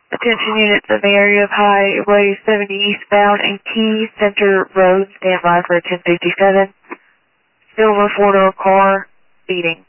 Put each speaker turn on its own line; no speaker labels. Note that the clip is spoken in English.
Attention units of the area of Highway 70 eastbound and Key Center Road. Stand by for a 1057. Silver four-door car speeding.